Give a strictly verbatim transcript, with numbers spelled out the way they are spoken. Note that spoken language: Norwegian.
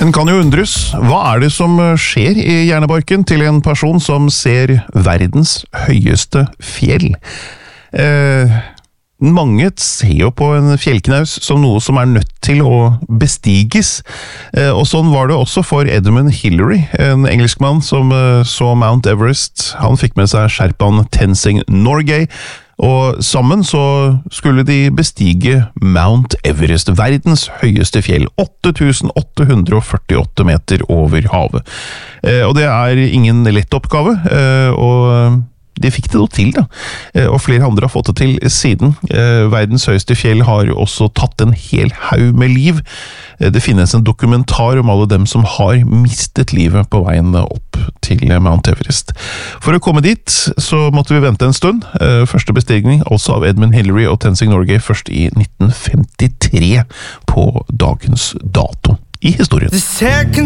En kan jo undres, hva er det som skjer i hjernebarken til en person som ser verdens høyeste fjell? Eh, mange ser jo på en fjellknaus som noe som er nødt til å bestiges, eh, og sånn var det også for Edmund Hillary, en engelskmann som eh, så Mount Everest. Han fikk med seg sherpaen Tenzing Norgay, og sammen så skulle de bestige Mount Everest, verdens høyeste fjell, åtte tusen åtte hundre førtiåtte meter over havet. Eh, og det er ingen lett oppgave, eh, og de fikk det da til, da. Eh, og flere andre har fått det til siden. Eh, verdens høyeste fjell har også tatt en hel haug med liv. Eh, det finnes en dokumentar om alle dem som har mistet livet på veien opp til Mount Everest. For å komme dit så måtte vi vente en stund. Eh, første bestigning altså av Edmund Hillary og Tenzing Norgay først i nitten femtitre på dagens dato i historien.